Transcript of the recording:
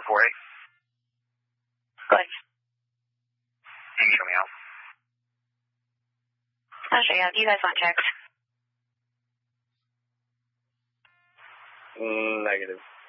448. Go ahead. Can you show me out? I'll show you out. Do you guys want checks? Negative.